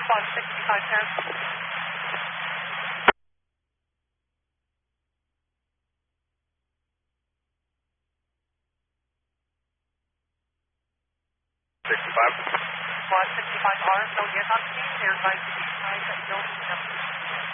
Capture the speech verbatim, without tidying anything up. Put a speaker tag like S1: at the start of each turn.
S1: Squad sixty-five ten.
S2: sixty-five.
S1: Squad sixty-five R, no get on scene. They're advised to be advised that building number